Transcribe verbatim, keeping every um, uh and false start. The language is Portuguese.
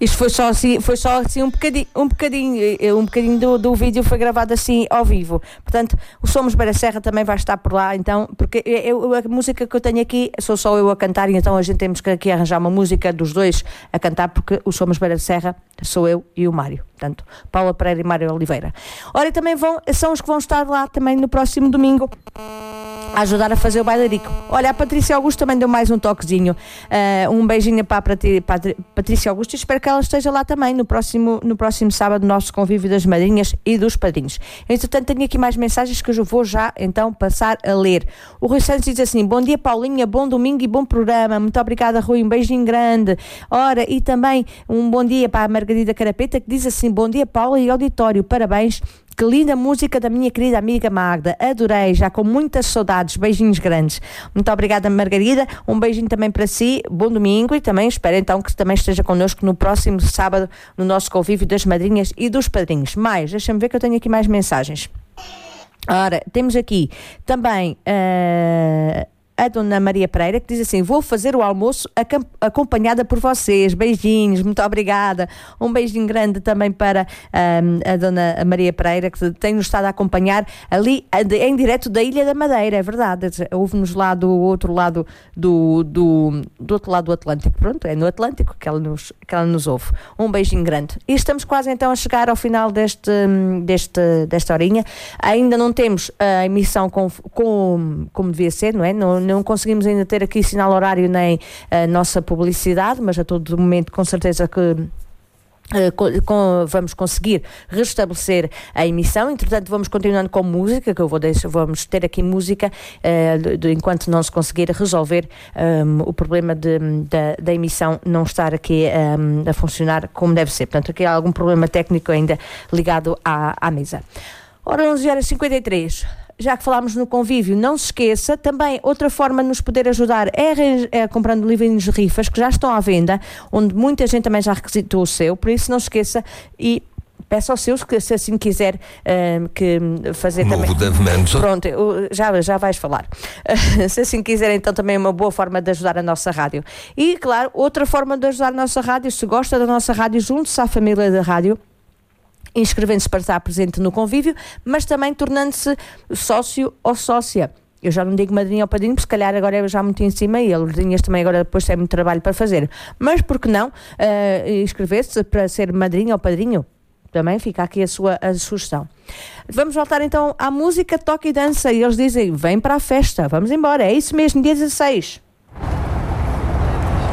Isto foi só assim, foi só assim um bocadinho, um bocadinho, um bocadinho do, do vídeo foi gravado assim ao vivo. Portanto, o Somos Beira Serra também vai estar por lá, então, porque eu, a música que eu tenho aqui sou só eu a cantar, e então a gente temos que aqui arranjar uma música dos dois a cantar, porque o Somos Beira Serra sou eu e o Mário. Portanto, Paula Pereira e Mário Oliveira. Ora, e também vão, são os que vão estar lá também no próximo domingo a ajudar a fazer o bailarico. Olha, a Patrícia Augusto também deu mais um toquezinho. Uh, um beijinho para a, Patri, para a Patrícia Augusto, e espero que ela esteja lá também no próximo, no próximo sábado, no nosso convívio das madrinhas e dos padrinhos. Entretanto, tenho aqui mais mensagens que eu vou já então passar a ler. O Rui Santos diz assim: bom dia, Paulinha, bom domingo e bom programa. Muito obrigada, Rui, um beijinho grande. Ora, e também um bom dia para a Margarida Carapeta, que diz assim: bom dia, Paula e auditório, parabéns. Que linda música da minha querida amiga Magda, adorei, já com muitas saudades, beijinhos grandes. Muito obrigada, Margarida, um beijinho também para si, bom domingo, e também espero então que também esteja connosco no próximo sábado no nosso convívio das madrinhas e dos padrinhos. Mais, deixa-me ver que eu tenho aqui mais mensagens. Ora, temos aqui também uh, a Dona Maria Pereira, que diz assim: vou fazer o almoço acompanhada por vocês, beijinhos, muito obrigada. Um beijinho grande também para um, a Dona Maria Pereira, que tem-nos estado a acompanhar ali em direto da Ilha da Madeira, é verdade, ouve-nos lá do outro lado do, do, do outro lado do Atlântico. Pronto, é no Atlântico que ela nos, que ela nos ouve. Um beijinho grande. E estamos quase então a chegar ao final deste, deste, desta horinha. Ainda não temos a emissão com, com, como devia ser, não é? Não, Não conseguimos ainda ter aqui sinal horário nem a nossa publicidade, mas a todo momento com certeza que uh, com, com, vamos conseguir restabelecer a emissão. Entretanto, vamos continuando com música, que eu vou deixar, vamos ter aqui música uh, de, de, enquanto não se conseguir resolver um, o problema de, da, da emissão não estar aqui um, a funcionar como deve ser. Portanto, aqui há algum problema técnico ainda ligado à, à mesa. Ora, onze horas e cinquenta e três. Já que falámos no convívio, não se esqueça, também outra forma de nos poder ajudar é, é comprando livrinhos de rifas, que já estão à venda, onde muita gente também já requisitou o seu, por isso não se esqueça e peça aos seus, que se assim quiser um, que fazer Novo também. Pronto, já, já vais falar. Uh, se assim quiser, então também é uma boa forma de ajudar a nossa rádio. E, claro, outra forma de ajudar a nossa rádio, se gosta da nossa rádio, junte-se à família da rádio, inscrevendo-se para estar presente no convívio, mas também tornando-se sócio ou sócia. Eu já não digo madrinha ou padrinho, porque se calhar agora é já muito em cima e as madrinhas também agora depois têm muito trabalho para fazer. Mas por que não uh, inscrever-se para ser madrinha ou padrinho? Também fica aqui a sua a sugestão. Vamos voltar então à música, toque e dança. E eles dizem: vem para a festa, vamos embora. É isso mesmo, dia dezasseis.